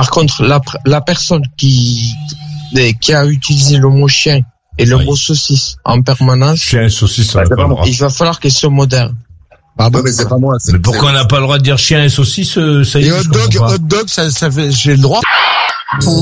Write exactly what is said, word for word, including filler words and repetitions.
Par contre, la, la personne qui, qui a utilisé le mot chien et le oui. mot saucisse en permanence, chien et saucisse, ça bah, va pas le droit. Il va falloir qu'elle soit moderne. Pardon, ouais, mais c'est pas moi. C'est, mais pourquoi on n'a pas le droit de dire chien et saucisse, ça y est, et hot dog, hot dog, ça, ça fait, j'ai le droit.